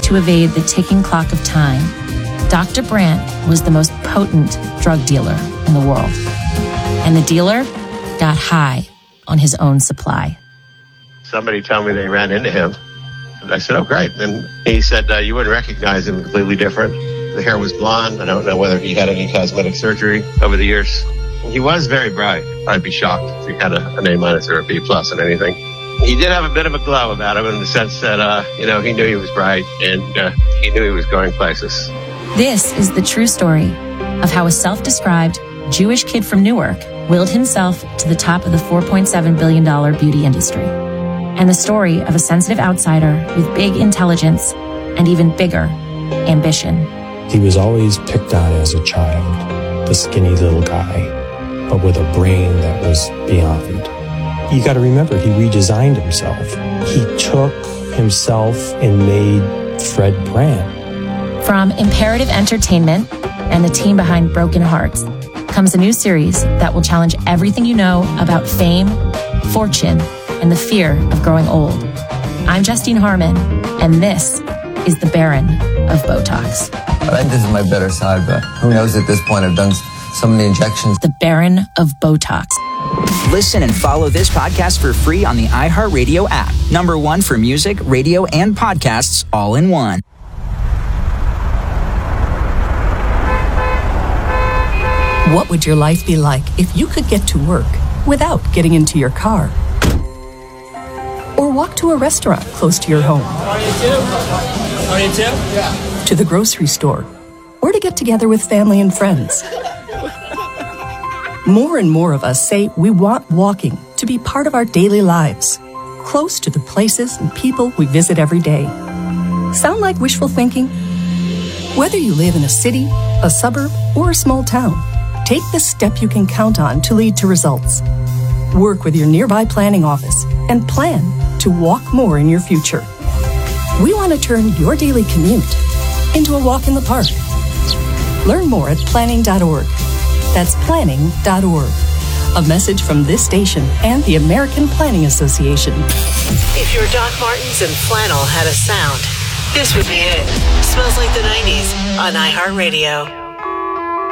to evade the ticking clock of time, Dr. Brandt was the most potent drug dealer in the world. And the dealer got high on his own supply. Somebody told me they ran into him. And I said, oh, great. And he said, you wouldn't recognize him, completely different. The hair was blonde. I don't know whether he had any cosmetic surgery over the years. He was very bright. I'd be shocked if he had an A- or a B+ in anything. He did have a bit of a glow about him in the sense that, he knew he was bright and he knew he was going places. This is the true story of how a self-described Jewish kid from Newark willed himself to the top of the $4.7 billion beauty industry. And the story of a sensitive outsider with big intelligence and even bigger ambition. He was always picked on as a child, the skinny little guy, but with a brain that was beyond. You got to remember, he redesigned himself. He took himself and made Fred Brandt. From Imperative Entertainment and the team behind Broken Hearts comes a new series that will challenge everything you know about fame, fortune, and the fear of growing old. I'm Justine Harmon, and this is the Baron of Botox. I think this is my better side, but who knows at this point? I've done so many injections. The Baron of Botox. Listen and follow this podcast for free on the iHeartRadio app. #1 for music, radio, and podcasts all in one. What would your life be like if you could get to work without getting into your car? Or walk to a restaurant close to your home? To the grocery store? Or to get together with family and friends? More and more of us say we want walking to be part of our daily lives, close to the places and people we visit every day. Sound like wishful thinking? Whether you live in a city, a suburb, or a small town, take the step you can count on to lead to results. Work with your nearby planning office and plan to walk more in your future. We want to turn your daily commute into a walk in the park. Learn more at planning.org. That's planning.org. A message from this station and the American Planning Association. If your Doc Martens and flannel had a sound, this would be it. Smells like the 90s on iHeartRadio.